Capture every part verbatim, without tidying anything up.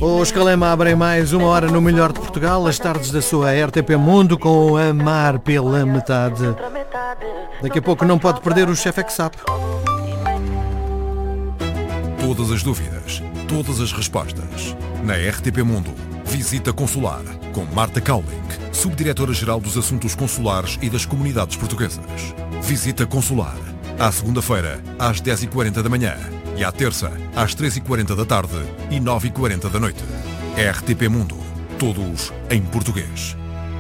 Os Calema abrem mais uma hora no melhor de Portugal, as tardes da sua R T P Mundo com Amar pela Metade. Daqui a pouco não pode perder o Chefe é que Sabe. Todas as dúvidas, todas as respostas. Na R T P Mundo, Visita Consular, com Marta Cowling, Subdiretora-Geral dos Assuntos Consulares e das Comunidades Portuguesas. Visita Consular, à segunda-feira, às dez e quarenta da manhã e à terça, às três e quarenta da tarde e nove e quarenta da noite. R T P Mundo, todos em português.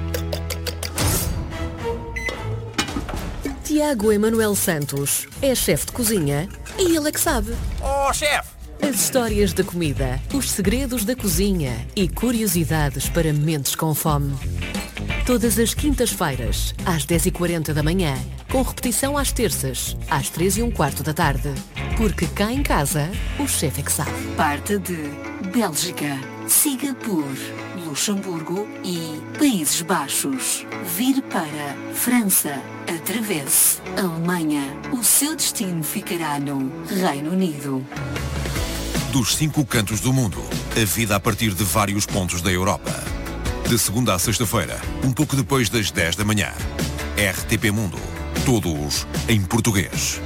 Tiago Emanuel Santos é chefe de cozinha e ele é que sabe. Oh, chefe! As histórias da comida, os segredos da cozinha e curiosidades para mentes com fome. Todas as quintas-feiras, às dez e quarenta da manhã, com repetição às terças, às três e um quarto da tarde. Porque cá em casa, o chefe é que sabe. Parte de Bélgica, siga por Luxemburgo e Países Baixos. Vir para França, atravesse Alemanha. O seu destino ficará no Reino Unido. Dos cinco cantos do mundo, a vida a partir de vários pontos da Europa. De segunda a sexta-feira, um pouco depois das dez da manhã. R T P Mundo, todos em português.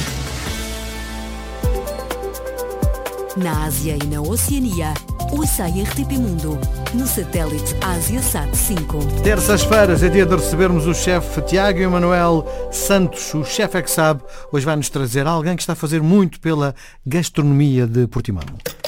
Na Ásia e na Oceania, ouça a R T P Mundo, no satélite AsiaSat cinco. Terças-feiras é dia de recebermos o chefe Tiago Emanuel Santos, o chefe é que sabe. Hoje vai-nos trazer alguém que está a fazer muito pela gastronomia de Portimão.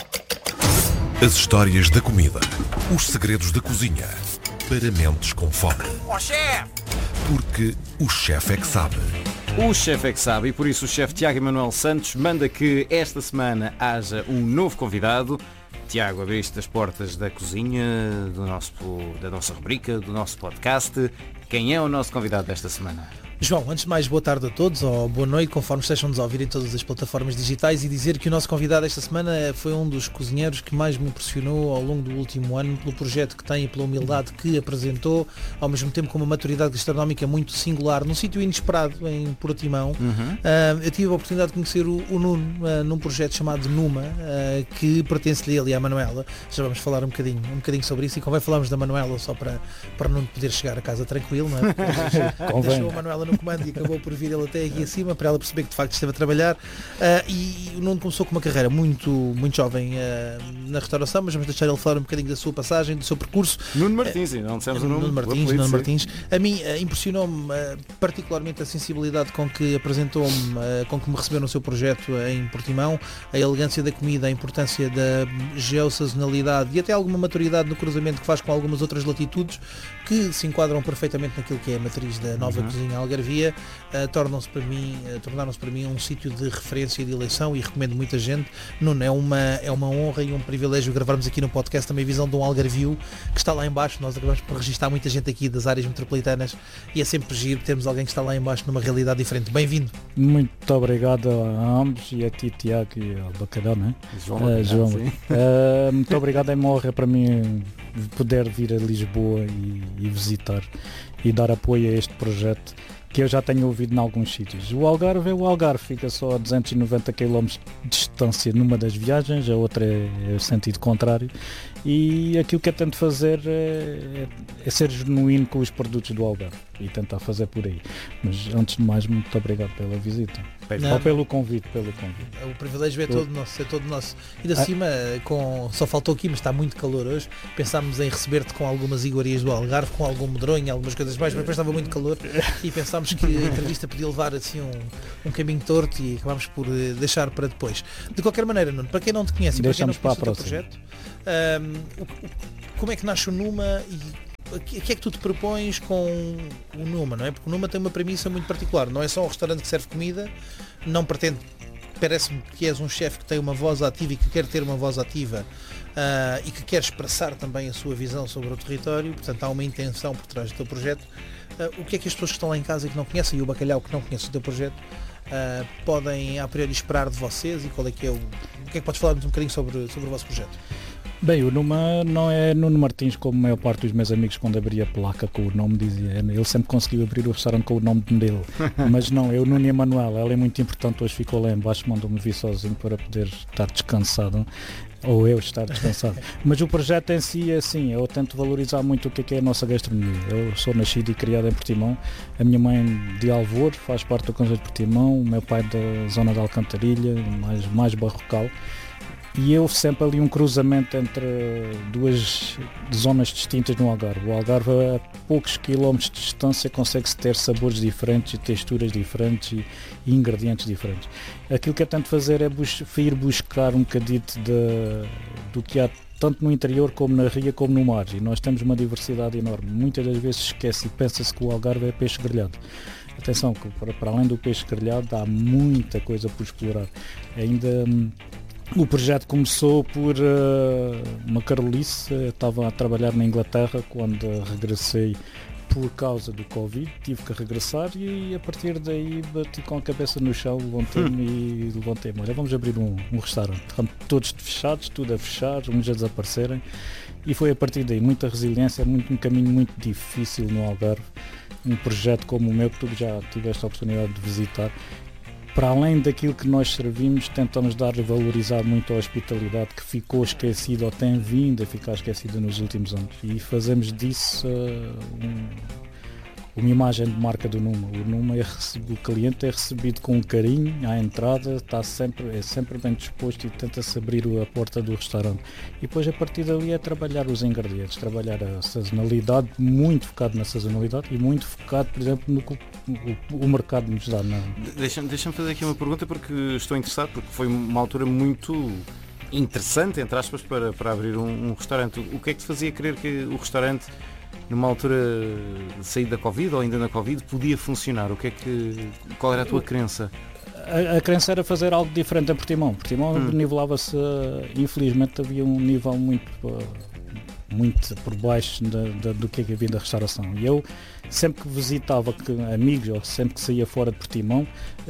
As histórias da comida, os segredos da cozinha, para mentes com fome. Oh, chefe! Porque o chefe é que sabe. O chefe é que sabe e por isso o chefe Tiago Emanuel Santos manda que esta semana haja um novo convidado. Tiago, abriste as portas da cozinha, do nosso, da nossa rubrica, do nosso podcast. Quem é o nosso convidado desta semana? João, antes de mais, boa tarde a todos, ou boa noite, conforme estejam-nos a ouvir em todas as plataformas digitais, e dizer que o nosso convidado esta semana foi um dos cozinheiros que mais me impressionou ao longo do último ano, pelo projeto que tem e pela humildade que apresentou, ao mesmo tempo com uma maturidade gastronómica muito singular, num sítio inesperado, em Portimão. Uhum. Uh, eu tive a oportunidade de conhecer o, o Nuno uh, num projeto chamado Numa, uh, que pertence-lhe ele e à Manuela. Já vamos falar um bocadinho, um bocadinho sobre isso, e convém falarmos da Manuela só para, para não poder chegar a casa tranquilo, não é? Porque deixou a Manuela no comando e acabou por vir ele até aqui acima para ela perceber que de facto esteve a trabalhar, uh, e o Nuno começou com uma carreira muito, muito jovem uh, na restauração, mas vamos deixar ele falar um bocadinho da sua passagem, do seu percurso. Nuno Martins, uh, não dissemos o nome. Nuno Martins, Nuno Martins. A mim uh, impressionou-me uh, particularmente a sensibilidade com que apresentou-me, uh, com que me recebeu no seu projeto uh, em Portimão, a elegância da comida, a importância da geossazonalidade e até alguma maturidade no cruzamento que faz com algumas outras latitudes que se enquadram perfeitamente naquilo que é a matriz da nova uhum. cozinha algarvia. Uh, tornam-se para mim, uh, tornaram-se para mim um sítio de referência e de eleição, e recomendo muita gente. Nuno, é uma, é uma honra e um privilégio gravarmos aqui no podcast também a visão de um algarvio que está lá em baixo. Nós acabamos por registrar muita gente aqui das áreas metropolitanas e é sempre giro termos alguém que está lá em baixo numa realidade diferente. Bem-vindo. Muito obrigado a ambos, e a ti, Tiago, e ao Bacalhau, não é? João, uh, João. Uh, muito obrigado, é uma honra para mim poder vir a Lisboa e, e visitar e dar apoio a este projeto que eu já tenho ouvido em alguns sítios. O Algarve é o Algarve, fica só a duzentos e noventa quilómetros de distância numa das viagens, a outra é, é o sentido contrário, e aquilo que eu tento fazer é, é, é ser genuíno com os produtos do Algarve e tentar fazer por aí. Mas antes de mais, muito obrigado pela visita. Ou pelo convite, pelo convite. O privilégio é todo nosso, é todo nosso. E de cima, com, só faltou aqui, mas está muito calor hoje, pensámos em receber-te com algumas iguarias do Algarve, com algum medronho, algumas coisas mais, mas depois estava muito calor e pensámos que a entrevista podia levar assim um, um caminho torto e acabámos por deixar para depois. De qualquer maneira, Nuno, para quem não te conhece e para quem não conhece o teu projeto, um, o, o, como é que nasce o Numa e o que é que tu te propões com o Numa, não é? Porque o Numa tem uma premissa muito particular, não é só um restaurante que serve comida, não pretende, parece-me que és um chefe que tem uma voz ativa e que quer ter uma voz ativa uh, e que quer expressar também a sua visão sobre o território, portanto há uma intenção por trás do teu projeto. Uh, o que é que as pessoas que estão lá em casa e que não conhecem, e o Bacalhau que não conhece o teu projeto, uh, podem a priori esperar de vocês, e qual é que é o... O que é que podes falar-nos um bocadinho sobre, sobre o vosso projeto? Bem, o Numa não é Nuno Martins como a maior parte dos meus amigos quando abria a placa com o nome dizia. Ele sempre conseguiu abrir o restaurante com o nome dele. Mas não, é o Nuno Emanuel. Ela é muito importante, hoje ficou lá em baixo, mandou-me vir sozinho para poder estar descansado. Ou eu estar descansado. Mas o projeto em si é assim, eu tento valorizar muito o que é, que é a nossa gastronomia. Eu sou nascido e criado em Portimão, a minha mãe de Alvor faz parte do concelho de Portimão, o meu pai da zona de Alcantarilha, mais, mais barrocal. E eu sempre ali um cruzamento entre duas zonas distintas no Algarve. O Algarve a poucos quilómetros de distância consegue-se ter sabores diferentes e texturas diferentes e, e ingredientes diferentes. Aquilo que eu tento fazer é bus- ir buscar um bocadito de, do que há tanto no interior como na ria como no mar. E nós temos uma diversidade enorme. Muitas das vezes esquece e pensa-se que o Algarve é peixe grelhado. Atenção, que para, para além do peixe grelhado há muita coisa por explorar. Ainda... O projeto começou por uh, uma carolice. Eu estava a trabalhar na Inglaterra quando regressei por causa do Covid, tive que regressar e a partir daí bati com a cabeça no chão, levantei-me e levantei-me. Olha, vamos abrir um, um restaurante. Todos fechados, tudo a fechar, uns a desaparecerem e foi a partir daí muita resiliência, muito, um caminho muito difícil no Algarve. Um projeto como o meu que tu já tiveste a oportunidade de visitar. Para além daquilo que nós servimos, tentamos dar e valorizar muito a hospitalidade que ficou esquecida ou tem vindo a ficar esquecida nos últimos anos. E fazemos disso uh, um, uma imagem de marca do Numa. O Numa é recebido, o cliente é recebido com carinho à entrada, está sempre, é sempre bem disposto e tenta-se abrir a porta do restaurante. E depois a partir dali é trabalhar os ingredientes, trabalhar a sazonalidade, muito focado na sazonalidade e muito focado, por exemplo, no que o, o mercado nos dá. Na... Deixa-me, deixa-me fazer aqui uma pergunta porque estou interessado, porque foi uma altura muito interessante, entre aspas, para, para abrir um, um restaurante. O que é que te fazia crer que o restaurante, numa altura de sair da Covid ou ainda na Covid, podia funcionar? O que é que, qual era a tua crença? A, a crença era fazer algo diferente a Portimão. Portimão hum. nivelava-se, infelizmente havia um nível muito, muito por baixo da, da, do que é que havia da restauração. E eu, sempre que visitava que, amigos ou sempre que saía fora de Portimão,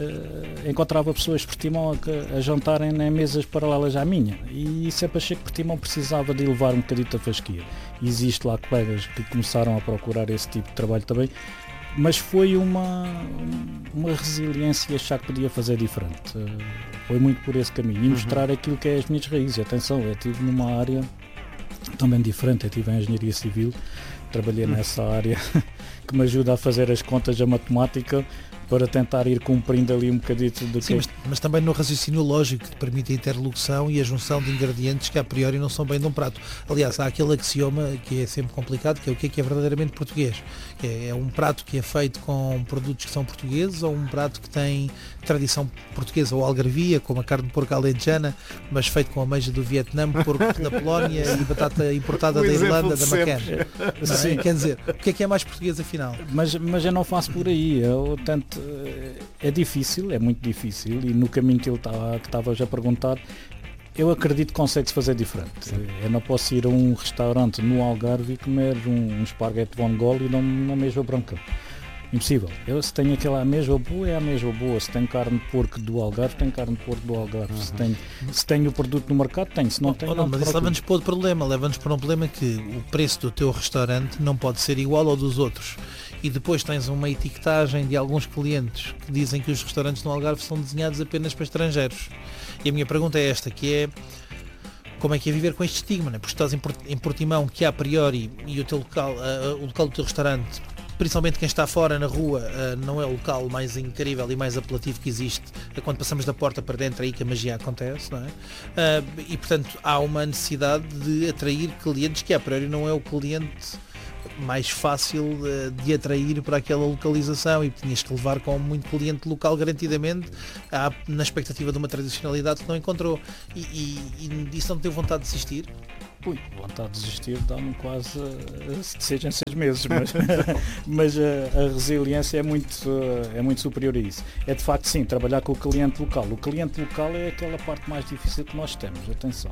uh, encontrava pessoas de Portimão a, a jantarem em mesas paralelas à minha. E sempre achei que Portimão precisava de elevar um bocadito a fasquia. Existe lá colegas que começaram a procurar esse tipo de trabalho também, mas foi uma, uma resiliência e achar que podia fazer diferente. Uh, foi muito por esse caminho e mostrar uhum. aquilo que é as minhas raízes. Atenção, eu estive numa área também diferente, eu estive em Engenharia Civil, trabalhei uhum. nessa área que me ajuda a fazer as contas, a matemática, para tentar ir cumprindo ali um bocadito do Sim, que... Mas, mas também no raciocínio lógico que te permite a interlocução e a junção de ingredientes que a priori não são bem de um prato. Aliás, há aquele axioma que é sempre complicado, que é o que é que é verdadeiramente português. É, é um prato que é feito com produtos que são portugueses ou um prato que tem tradição portuguesa ou algarvia, como a carne de porco alentejana, mas feito com ameixa do Vietnã, porco da Polónia e batata importada da Irlanda, da Maquena. É? Quer dizer, o que é que é mais português afinal? Mas, mas eu não faço por aí, eu tento... É difícil, é muito difícil e no caminho que ele estava que estavas a perguntar, eu acredito que consegue-se fazer diferente. Sim. Eu não posso ir a um restaurante no Algarve e comer um, um esparguete von Gol e não uma mesma branca. Impossível. Eu, se tenho aquela ameijoa boa, é a ameijoa boa. Se tenho carne de porco do Algarve, tenho carne de porco do Algarve. Uhum. Se, tenho, se tenho o produto no mercado, tenho. Se não tenho, oh, não, não. Mas isso leva-nos para outro problema. Leva-nos para um problema que o preço do teu restaurante não pode ser igual ao dos outros. E depois tens uma etiquetagem de alguns clientes que dizem que os restaurantes no Algarve são desenhados apenas para estrangeiros. E a minha pergunta é esta, que é como é que é viver com este estigma, né? Porque estás em Portimão, que a priori, e o teu local, uh, o local do teu restaurante, principalmente quem está fora na rua, uh, não é o local mais incrível e mais apelativo que existe. É quando passamos da porta para dentro aí que a magia acontece, não é? Uh, e portanto há uma necessidade de atrair clientes que a priori não é o cliente mais fácil de atrair para aquela localização e tinhas que levar com muito cliente local garantidamente à, na expectativa de uma tradicionalidade que não encontrou e, e, e isso não teve vontade de desistir? Ui, vontade de desistir dá-me quase seja em seis meses, mas, mas a, a resiliência é muito, é muito superior a isso. É de facto sim, trabalhar com o cliente local. O cliente local é aquela parte mais difícil que nós temos, atenção.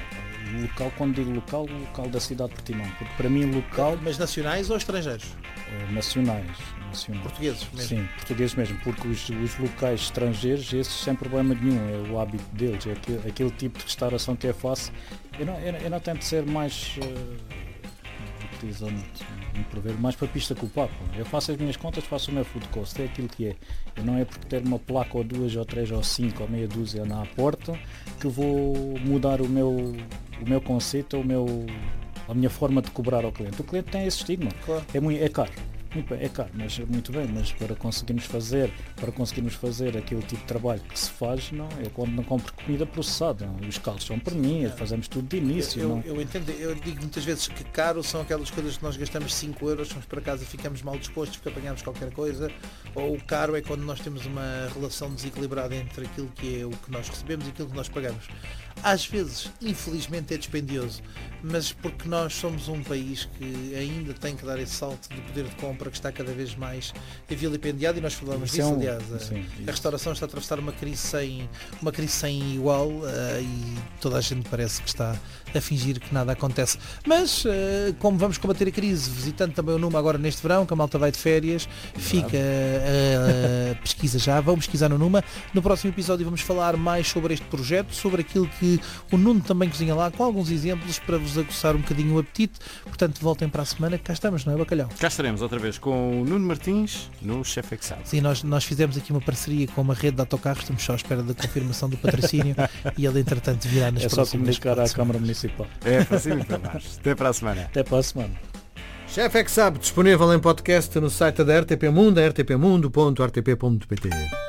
local, quando digo local, local da cidade de Portimão, porque para mim local... Mas nacionais ou estrangeiros? Uh, nacionais, nacionais. Portugueses mesmo? Sim, portugueses mesmo, porque os, os locais estrangeiros, esses sem problema nenhum, é o hábito deles, é aquele, aquele tipo de restauração que eu faço. Eu não, eu, eu não tento ser mais... Uh, utilizando um provérbio mais para pista que o papo. Eu faço as minhas contas, faço o meu food cost, é aquilo que é. Eu não é porque ter uma placa ou duas ou três ou cinco ou meia dúzia na porta que vou mudar o meu, o meu conceito, o meu, a minha forma de cobrar ao cliente. O cliente tem esse estigma. Claro. É, muito, é caro. Muito bem, é caro, mas muito bem, mas para conseguirmos fazer, para conseguirmos fazer aquele tipo de trabalho que se faz, não é quando não compro comida processada. Não. Os caldos são para mim, fazemos tudo de início. Eu, não. eu entendo, eu digo muitas vezes que caro são aquelas coisas que nós gastamos cinco euros, vamos para casa e ficamos mal dispostos porque apanhamos qualquer coisa, ou o caro é quando nós temos uma relação desequilibrada entre aquilo que é o que nós recebemos e aquilo que nós pagamos. Às vezes, infelizmente, é dispendioso, mas porque nós somos um país que ainda tem que dar esse salto de poder de compra que está cada vez mais vilipendiado e nós falamos Isso disso, é um- aliás. A, sim, a isso. restauração está a atravessar uma crise sem, uma crise sem igual uh, e toda a gente parece que está a fingir que nada acontece. Mas, uh, como vamos combater a crise, visitando também o Numa agora neste verão, que a malta vai de férias, fica a, a pesquisa já, vão pesquisar no Numa. No próximo episódio vamos falar mais sobre este projeto, sobre aquilo que o Nuno também cozinha lá, com alguns exemplos para vos aguçar um bocadinho o apetite. Portanto, voltem para a semana, que cá estamos, não é, Bacalhau? Cá estaremos outra vez com o Nuno Martins no Chef é que Sabe. Sim, nós, nós fizemos aqui uma parceria com uma rede de autocarros, estamos só à espera da confirmação do patrocínio e ele entretanto virá nas É só próximas comunicar à próximas. Câmara Municipal. É para cima e para baixo. Até para a semana. Até para a semana. Chef é que Sabe, disponível em podcast no site da R T P Mundo, r t p mundo ponto r t p ponto p t.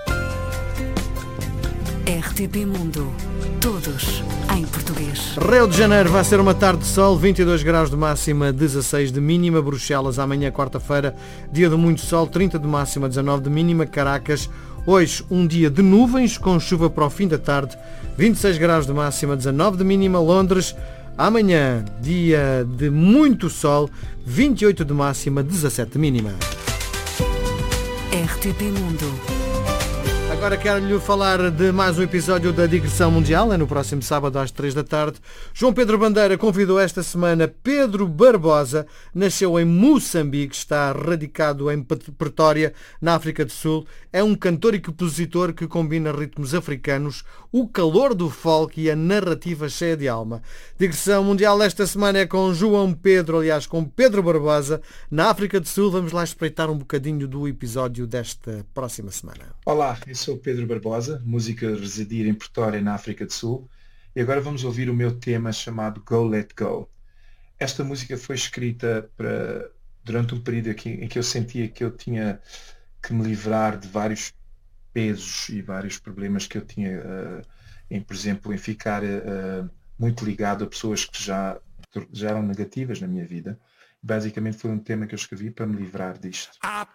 R T P Mundo. Todos em português. Rio de Janeiro vai ser uma tarde de sol, vinte e dois graus de máxima, dezasseis de mínima. Bruxelas amanhã, quarta-feira, dia de muito sol, trinta de máxima, dezanove de mínima. Caracas, hoje um dia de nuvens com chuva para o fim da tarde, vinte e seis graus de máxima, dezanove de mínima. Londres, amanhã, dia de muito sol, vinte e oito de máxima, dezassete de mínima. R T P Mundo. Agora quero-lhe falar de mais um episódio da Digressão Mundial, é no próximo sábado às três da tarde. João Pedro Bandeira convidou esta semana Pedro Barbosa, nasceu em Moçambique, está radicado em Pretória, na África do Sul. É um cantor e compositor que combina ritmos africanos, o calor do folk e a narrativa cheia de alma. Digressão Mundial esta semana é com João Pedro, aliás com Pedro Barbosa, na África do Sul. Vamos lá espreitar um bocadinho do episódio desta próxima semana. Olá, eu sou Pedro Barbosa, músico a residir em Pretória, na África do Sul, e agora vamos ouvir o meu tema chamado Go Let Go. Esta música foi escrita para, durante um período aqui, em que eu sentia que eu tinha que me livrar de vários pesos e vários problemas que eu tinha, uh, em, por exemplo, em ficar uh, muito ligado a pessoas que já, já eram negativas na minha vida. Basicamente foi um tema que eu escrevi para me livrar disto.